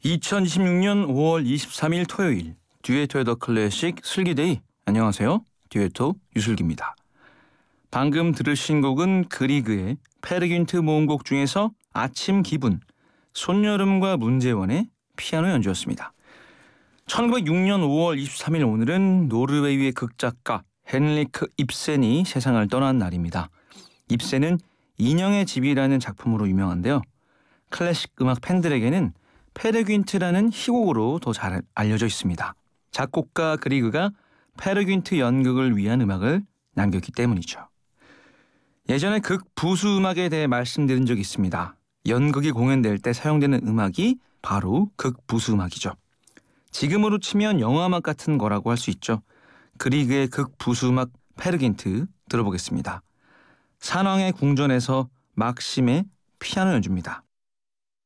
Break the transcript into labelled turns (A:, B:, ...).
A: 2026년 5월 23일 토요일 듀에토의 더 클래식 슬기데이. 안녕하세요. 듀에토 유슬기입니다. 방금 들으신 곡은 그리그의 페르귄트 모음곡 중에서 아침 기분, 손여름과 문재원의 피아노 연주였습니다. 1906년 5월 23일 오늘은 노르웨이의 극작가 헨리크 입센이 세상을 떠난 날입니다. 입센은 인형의 집이라는 작품으로 유명한데요. 클래식 음악 팬들에게는 페르귄트라는 희곡으로 더 잘 알려져 있습니다. 작곡가 그리그가 페르귄트 연극을 위한 음악을 남겼기 때문이죠. 예전에 극부수 음악에 대해 말씀드린 적이 있습니다. 연극이 공연될 때 사용되는 음악이 바로 극부수 음악이죠. 지금으로 치면 영화음악 같은 거라고 할 수 있죠. 그리그의 극부수 음악 페르귄트 들어보겠습니다. 산왕의 궁전에서 막심의 피아노 연주입니다.